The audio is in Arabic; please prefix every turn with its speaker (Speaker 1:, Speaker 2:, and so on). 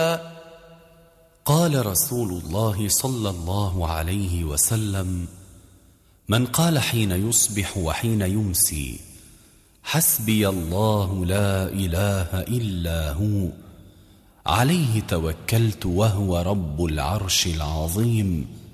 Speaker 1: قال رسول الله صلى الله عليه وسلم: من قال حين يصبح وحين يمسي: حسبي الله لا إله إلا هو، عليه توكلت وهو رب العرش العظيم،